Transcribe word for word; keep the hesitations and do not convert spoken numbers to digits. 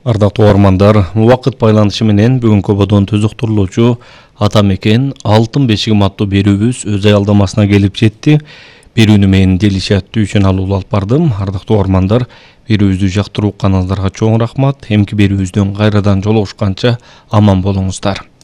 Ардактуу угармандар, убакыт байланышы менен бүгүнкү бодон түзүктүрүлүүчү Ата мекен Алтын бешигим аттуу берүүбүз өз аялдамасына келип жетти. Берүүнү мен Делишат Дүйшөн алуу алып бардым. Ардактуу угармандар, берүүбүздү жактырып укканыңыздарга чоң рахмат. Эмки берүүбүздөн кайрадан жолугушканча аман болуңуздар.